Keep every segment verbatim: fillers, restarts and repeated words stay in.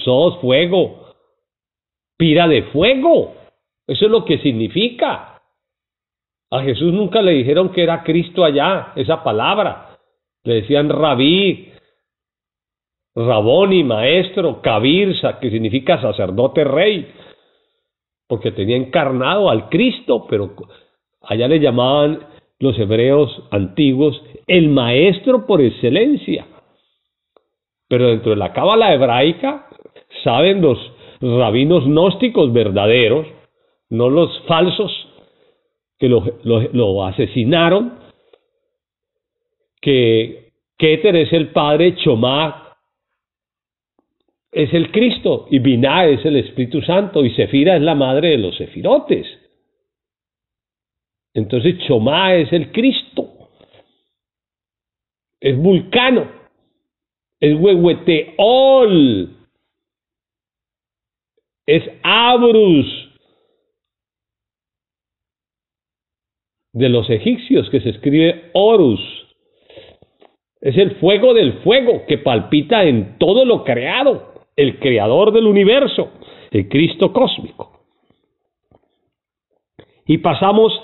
sos fuego, pira de fuego. Eso es lo que significa. A Jesús nunca le dijeron que era Cristo allá, esa palabra. Le decían rabí, raboni, maestro, kabirsa, que significa sacerdote rey, porque tenía encarnado al Cristo, pero allá le llamaban los hebreos antiguos el maestro por excelencia. Pero dentro de la cábala hebraica, saben los rabinos gnósticos verdaderos, no los falsos que lo, lo, lo asesinaron, que Keter es el Padre, Chomá es el Cristo, y Binah es el Espíritu Santo, y Sefira es la madre de los sefirotes. Entonces Chomá es el Cristo, es Vulcano, es Huehueteol, es Abrus de los egipcios, que se escribe Horus. Es el fuego del fuego que palpita en todo lo creado, el creador del universo, el Cristo cósmico. Y pasamos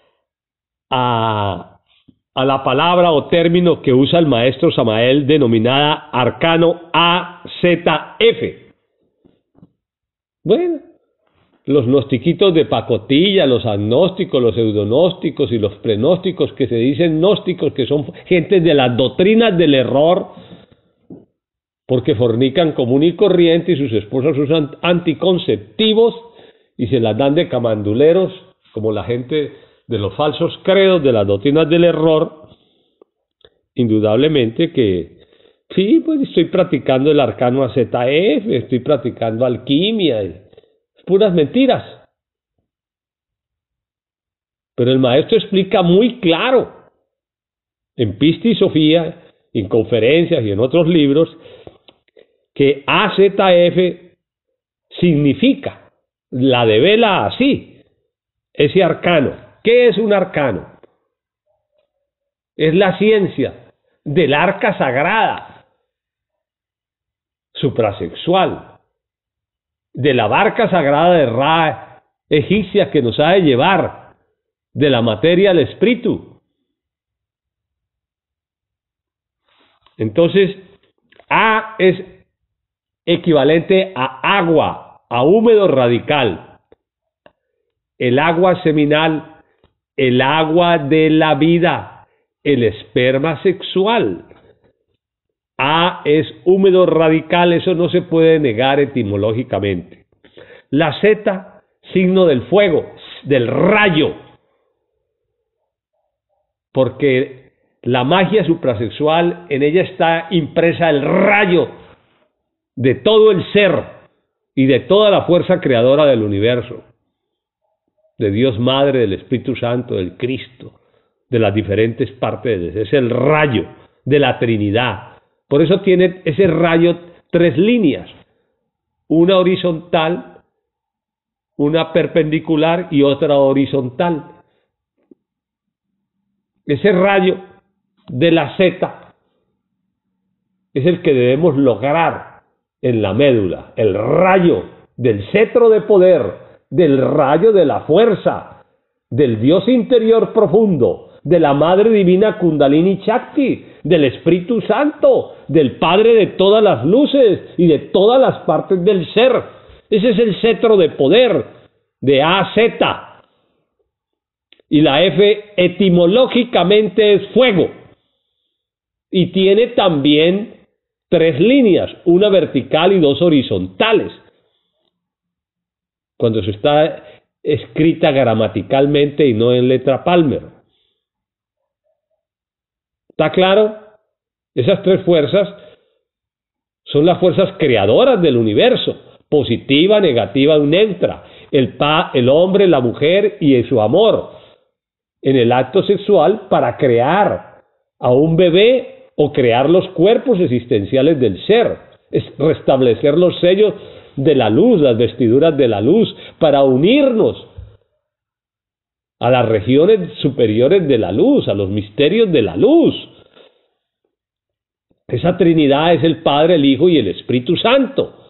a, a la palabra o término que usa el maestro Samael, denominada arcano A Z F. Bueno, los gnostiquitos de pacotilla, los agnósticos, los pseudognósticos y los prenósticos que se dicen gnósticos, que son gente de las doctrinas del error, porque fornican común y corriente y sus esposas usan anticonceptivos y se las dan de camanduleros, como la gente de los falsos credos de las doctrinas del error. Indudablemente que sí, pues estoy practicando el arcano A Z F, estoy practicando alquimia, puras mentiras. Pero el maestro explica muy claro en Pista y Sofía, en conferencias y en otros libros, que A Z F significa, la devela así, ese arcano. ¿Qué es un arcano? Es la ciencia del arca sagrada, suprasexual, de la barca sagrada de Ra egipcia que nos ha de llevar de la materia al espíritu. Entonces, A es equivalente a agua, a húmedo radical, el agua seminal, el agua de la vida, el esperma sexual. A es húmedo radical, eso no se puede negar etimológicamente. La Z, signo del fuego, del rayo, porque la magia suprasexual, en ella está impresa el rayo de todo el ser y de toda la fuerza creadora del universo, de Dios Madre, del Espíritu Santo, del Cristo, de las diferentes partes. Es el rayo de la Trinidad. Por eso tiene ese rayo tres líneas, una horizontal, una perpendicular y otra horizontal. Ese rayo de la Z es el que debemos lograr en la médula, el rayo del cetro de poder, del rayo de la fuerza, del Dios interior profundo, de la Madre Divina Kundalini Shakti, del Espíritu Santo, del Padre de todas las luces y de todas las partes del ser. Ese es el cetro de poder de A Z. Y la F etimológicamente es fuego. Y tiene también tres líneas, una vertical y dos horizontales. Cuando se está escrita gramaticalmente y no en letra Palmer. ¿Está claro? Esas tres fuerzas son las fuerzas creadoras del universo, positiva, negativa y neutra, el, pa, el hombre, la mujer y su amor, en el acto sexual para crear a un bebé o crear los cuerpos existenciales del ser, es restablecer los sellos de la luz, las vestiduras de la luz, para unirnos a las regiones superiores de la luz, a los misterios de la luz. Esa Trinidad es el Padre, el Hijo y el Espíritu Santo.